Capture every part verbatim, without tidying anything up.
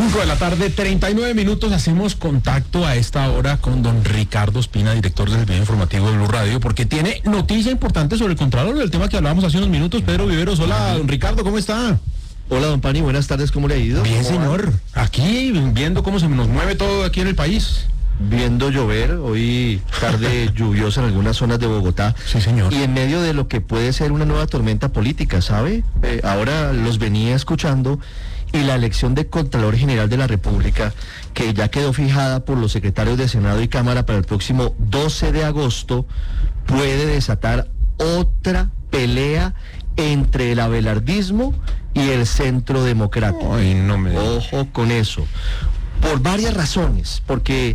cinco de la tarde, treinta y nueve minutos, hacemos contacto a esta hora con don Ricardo Ospina, director del medio informativo de Blue Radio, porque tiene noticia importante sobre el Contralor, del tema que hablábamos hace unos minutos. Pedro Viveros, hola, don Ricardo, ¿cómo está? Hola, don Pani, buenas tardes, ¿cómo le ha ido? Bien, señor, aquí viendo cómo se nos mueve todo aquí en el país. Viendo llover, hoy tarde lluviosa en algunas zonas de Bogotá. Sí, señor. Y en medio de lo que puede ser una nueva tormenta política, ¿sabe? Eh, ahora los venía escuchando y la elección de Contralor General de la República, que ya quedó fijada por los secretarios de Senado y Cámara para el próximo doce de agosto, puede desatar otra pelea entre el abelardismo y el centro democrático. Ay, no me... Ojo con eso. Por varias razones, porque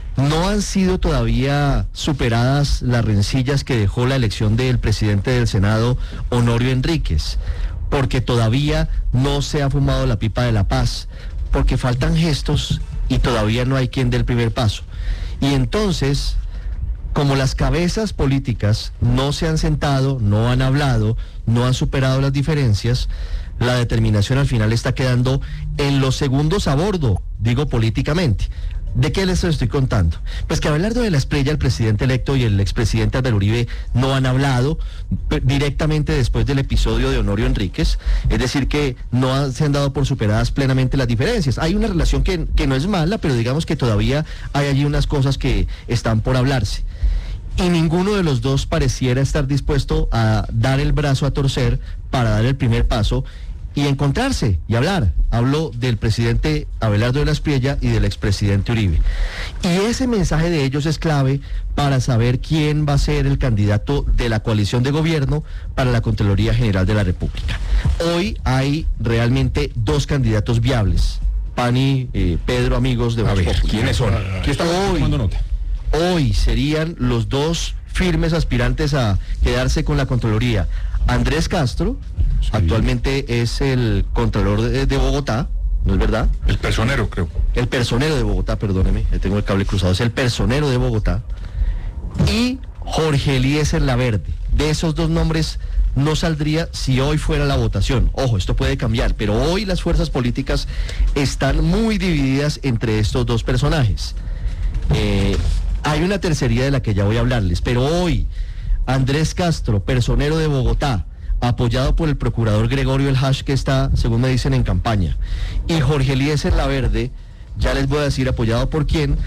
no han sido todavía superadas las rencillas que dejó la elección del presidente del Senado, Honorio Enríquez, porque todavía no se ha fumado la pipa de la paz, porque faltan gestos y todavía no hay quien dé el primer paso. Y entonces, como las cabezas políticas no se han sentado, no han hablado, no han superado las diferencias, la determinación al final está quedando en los segundos a bordo, digo políticamente. ¿De qué les estoy contando? Pues que Abelardo de la Espriella, el presidente electo, y el expresidente Álvaro Uribe no han hablado directamente después del episodio de Honorio Enríquez, es decir que no han, se han dado por superadas plenamente las diferencias. Hay una relación que, que no es mala, pero digamos que todavía hay allí unas cosas que están por hablarse. Y ninguno de los dos pareciera estar dispuesto a dar el brazo a torcer para dar el primer paso y encontrarse y hablar. Hablo del presidente Abelardo de la Espriella y del expresidente Uribe. Y ese mensaje de ellos es clave para saber quién va a ser el candidato de la coalición de gobierno para la Contraloría General de la República. Hoy hay realmente dos candidatos viables. Pani, eh, Pedro, amigos de A ver, ¿quiénes son? ¿Quién está tomando nota? Hoy serían los dos firmes aspirantes a quedarse con la Contraloría. Andrés Castro, sí, actualmente es el Contralor de, de Bogotá, ¿no es verdad? El personero, creo. El personero de Bogotá, perdóneme, tengo el cable cruzado, es el personero de Bogotá. Y Jorge Eliezer Laverde. De esos dos nombres no saldría si hoy fuera la votación. Ojo, esto puede cambiar, pero hoy las fuerzas políticas están muy divididas entre estos dos personajes. Eh... Hay una tercería de la que ya voy a hablarles, pero hoy Andrés Castro, personero de Bogotá, apoyado por el procurador Gregorio El Hash, que está, según me dicen, en campaña, y Jorge Eliezer Laverde, ya les voy a decir apoyado por quién,